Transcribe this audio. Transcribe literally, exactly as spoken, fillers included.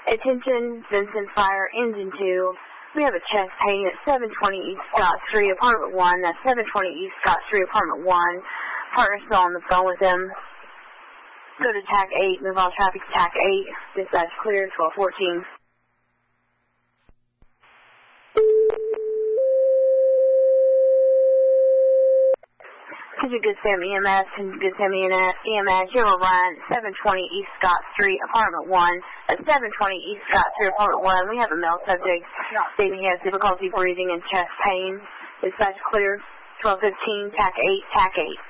Attention, Vincent Fire, Engine two. We have a chest pain at seven twenty East Scott Street, Apartment one. That's seven twenty East Scott Street, Apartment one. Partner's still on the phone with him. Go to T A C eight, move all traffic to T A C eight. Dispatch clear, twelve fourteen. This is Good Sam E M S and Good Sam E M S. You're on run seven twenty East Scott Street, Apartment one. At seven twenty East Scott Street, Apartment one, we have a male subject stating he has difficulty breathing and chest pain. Dispatch clear, twelve fifteen, T A C eight, T A C eight.